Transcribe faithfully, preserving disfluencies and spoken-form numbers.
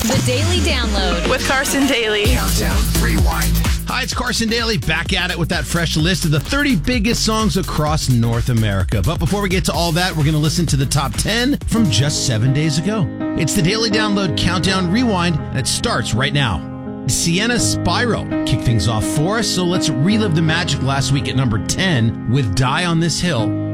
The Daily Download with Carson Daly. Countdown Rewind. Hi, it's Carson Daly, back at it with that fresh list of the thirty biggest songs across North America. But before we get to all that, we're going to listen to the top ten from just seven days ago. It's the Daily Download Countdown Rewind, and it starts right now. Sienna Spyro kicked things off for us, so let's relive the magic last week at number ten with Die on This Hill.